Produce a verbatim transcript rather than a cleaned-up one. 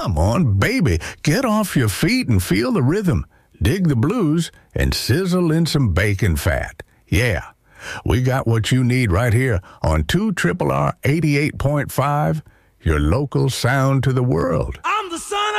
Come on, baby, get off your feet and feel the rhythm. Dig the blues and sizzle in some bacon fat. Yeah, we got what you need right here on two R R R eighty-eight point five, your local sound to the world.